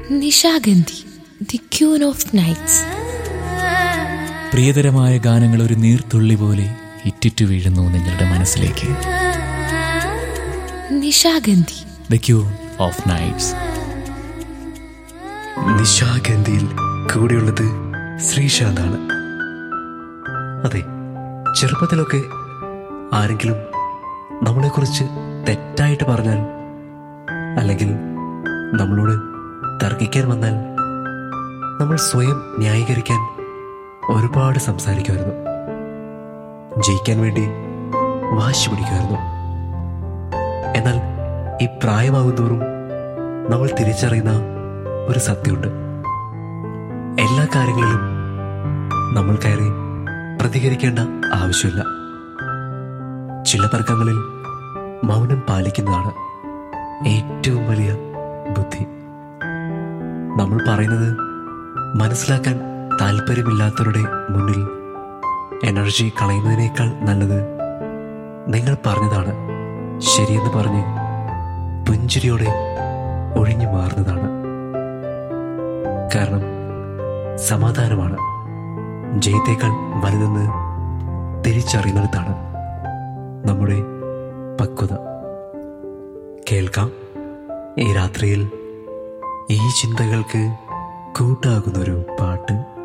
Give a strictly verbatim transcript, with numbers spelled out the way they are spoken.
Nishagandhi, the queen of nights. പ്രിയതരമായ ഗാനങ്ങൾ ഒരു നീർത്തുള്ളി പോലെ ഇറ്റിറ്റു വീഴുന്നു നിങ്ങളുടെ മനസ്സിലേക്ക്. Nishagandhi, the queen of nights. നിശാഗന്ധിയിൽ കൂടെയുള്ളത് ശ്രീശാന്താണ്. അതെ, ചെറുപ്പത്തിലൊക്കെ ആരെങ്കിലും നമ്മളെക്കുറിച്ച് തെറ്റായിട്ട് പറഞ്ഞാൽ, അല്ലെങ്കിൽ നമ്മളോട് തർക്കിക്കാൻ വന്നാൽ, നമ്മൾ സ്വയം ന്യായീകരിക്കാൻ ഒരുപാട് സംസാരിക്കുമായിരുന്നു. ജയിക്കാൻ വേണ്ടി വാശി പിടിക്കുമായിരുന്നു. എന്നാൽ ഈ പ്രായമാകുന്തോറും നമ്മൾ തിരിച്ചറിയുന്ന ഒരു സത്യമുണ്ട്. എല്ലാ കാര്യങ്ങളിലും നമ്മൾ കയറി പ്രതികരിക്കേണ്ട ആവശ്യമില്ല. ചില തർക്കങ്ങളിൽ മൗനം പാലിക്കുന്നതാണ് ഏറ്റവും വലിയ ബുദ്ധി. നമ്മൾ പറയുന്നത് മനസ്സിലാക്കാൻ താല്പര്യമില്ലാത്തവരുടെ മുന്നിൽ എനർജി കളയുന്നതിനേക്കാൾ നല്ലത് നിങ്ങൾ പറഞ്ഞതാണ് ശരിയെന്ന് പറഞ്ഞ് പുഞ്ചിരിയോടെ ഒഴിഞ്ഞു മാറുന്നതാണ്. കാരണം സമാധാനമാണ് ജയത്തേക്കാൾ വലുതെന്ന് തിരിച്ചറിയുന്നിടത്താണ് നമ്മുടെ പക്വത. കേൾക്കാം ഈ രാത്രിയിൽ ഈ ചിന്തകൾക്ക് കൂട്ടാകുന്നൊരു പാട്ട്.